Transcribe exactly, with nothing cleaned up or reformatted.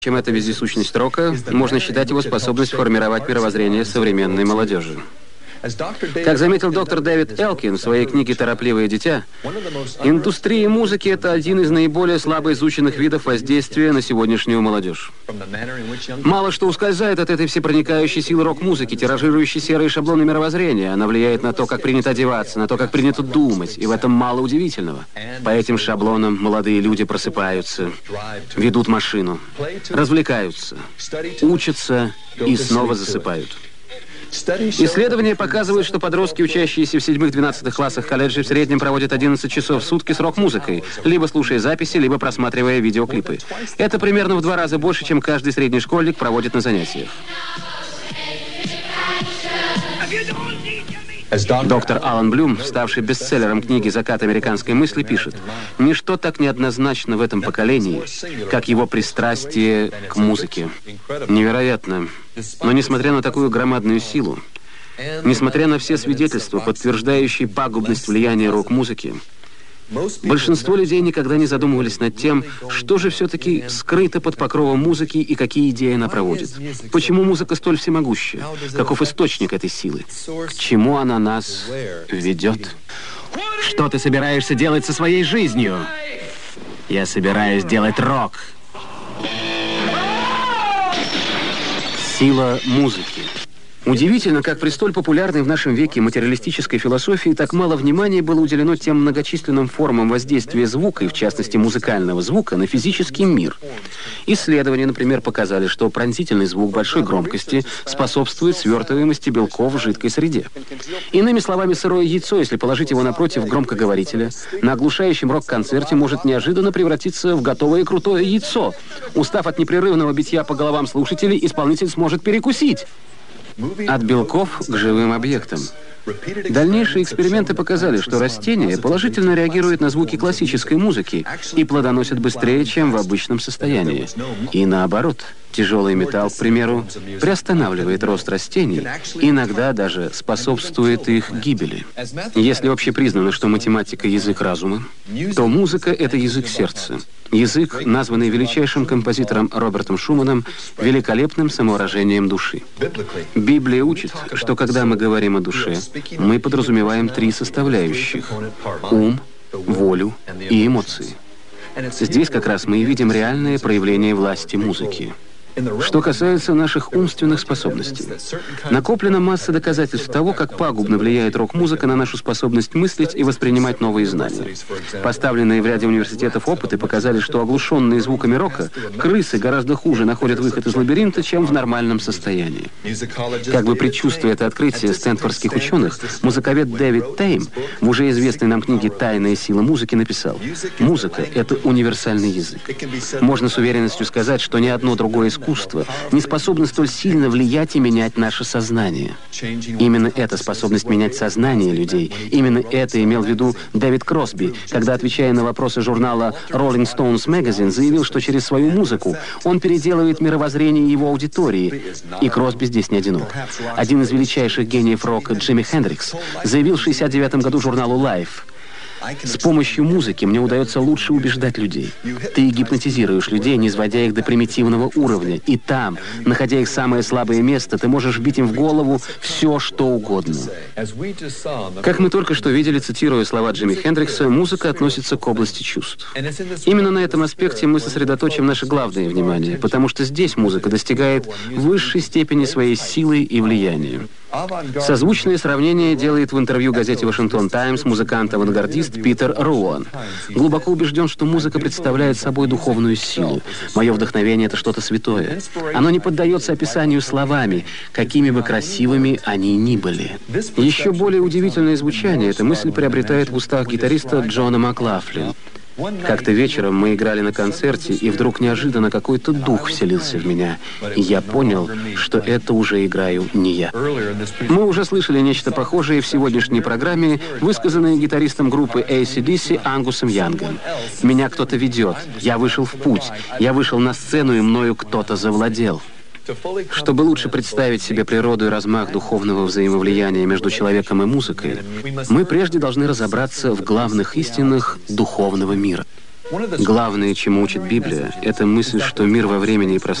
чем эта вездесущность рока, можно считать его способность формировать мировоззрение современной молодежи. Как заметил доктор Дэвид Элкин в своей книге «Торопливое дитя», индустрия музыки – это один из наиболее слабо изученных видов воздействия на сегодняшнюю молодежь. Мало что ускользает от этой всепроникающей силы рок-музыки, тиражирующей серые шаблоны мировоззрения. Она влияет на то, как принято одеваться, на то, как принято думать, и в этом мало удивительного. По этим шаблонам молодые люди просыпаются, ведут машину, развлекаются, учатся и снова засыпают. Исследования показывают, что подростки, учащиеся в седьмых-двенадцатых классах колледжей, в среднем проводят одиннадцать часов в сутки с рок-музыкой, либо слушая записи, либо просматривая видеоклипы. Это примерно в два раза больше, чем каждый средний школьник проводит на занятиях. Доктор Алан Блюм, ставший бестселлером книги «Закат американской мысли», пишет: «Ничто так неоднозначно в этом поколении, как его пристрастие к музыке. Невероятно. Но несмотря на такую громадную силу, несмотря на все свидетельства, подтверждающие пагубность влияния рок-музыки, большинство людей никогда не задумывались над тем, что же все-таки скрыто под покровом музыки и какие идеи она проводит. Почему музыка столь всемогуща? Каков источник этой силы? К чему она нас ведет? Что ты собираешься делать со своей жизнью? Я собираюсь делать рок. Сила музыки. Удивительно, как при столь популярной в нашем веке материалистической философии так мало внимания было уделено тем многочисленным формам воздействия звука, и в частности музыкального звука, на физический мир. Исследования, например, показали, что пронзительный звук большой громкости способствует свертываемости белков в жидкой среде. Иными словами, сырое яйцо, если положить его напротив громкоговорителя, на оглушающем рок-концерте может неожиданно превратиться в готовое крутое яйцо. Устав от непрерывного битья по головам слушателей, исполнитель сможет перекусить. От белков к живым объектам. Дальнейшие эксперименты показали, что растения положительно реагируют на звуки классической музыки и плодоносят быстрее, чем в обычном состоянии. И наоборот, тяжелый металл, к примеру, приостанавливает рост растений, иногда даже способствует их гибели. Если общепризнано, что математика — язык разума, то музыка — это язык сердца. Язык, названный величайшим композитором Робертом Шуманом великолепным самовыражением души. Библия учит, что когда мы говорим о душе, мы подразумеваем три составляющих – ум, волю и эмоции. Здесь как раз мы и видим реальное проявление власти музыки. Что касается наших умственных способностей, накоплена масса доказательств того, как пагубно влияет рок-музыка на нашу способность мыслить и воспринимать новые знания. Поставленные в ряде университетов опыты показали, что оглушенные звуками рока крысы гораздо хуже находят выход из лабиринта, чем в нормальном состоянии. Как бы предчувствуя это открытие стэнфордских ученых, музыковед Дэвид Тейм в уже известной нам книге «Тайная сила музыки» написал: «Музыка — это универсальный язык. Можно с уверенностью сказать, что ни одно другое искусство Искусство не способно столь сильно влиять и менять наше сознание». Именно эта способность менять сознание людей, именно это имел в виду Дэвид Кросби, когда, отвечая на вопросы журнала Rolling Stones Magazine, заявил, что через свою музыку он переделывает мировоззрение его аудитории. И Кросби здесь не одинок. Один из величайших гениев рока, Джимми Хендрикс, заявил в шестьдесят девятом году журналу Life: «С помощью музыки мне удается лучше убеждать людей. Ты гипнотизируешь людей, не сводя их до примитивного уровня. И там, находя их самое слабое место, ты можешь вбить им в голову все, что угодно». Как мы только что видели, цитируя слова Джимми Хендрикса, музыка относится к области чувств. Именно на этом аспекте мы сосредоточим наше главное внимание, потому что здесь музыка достигает высшей степени своей силы и влияния. Созвучное сравнение делает в интервью газете «Вашингтон Таймс» музыкант-авангардист Питер Руан. «Глубоко убежден, что музыка представляет собой духовную силу. Мое вдохновение — это что-то святое. Оно не поддается описанию словами, какими бы красивыми они ни были». Еще более удивительное звучание эта мысль приобретает в устах гитариста Джона Маклафлин. «Как-то вечером мы играли на концерте, и вдруг неожиданно какой-то дух вселился в меня, и я понял, что это уже играю не я». Мы уже слышали нечто похожее в сегодняшней программе, высказанное гитаристом группы эй си ди си Ангусом Янгом. «Меня кто-то ведет, я вышел в путь, я вышел на сцену, и мною кто-то завладел». Чтобы лучше представить себе природу и размах духовного взаимовлияния между человеком и музыкой, мы прежде должны разобраться в главных истинах духовного мира. Главное, чему учит Библия, это мысль, что мир во времени и пространстве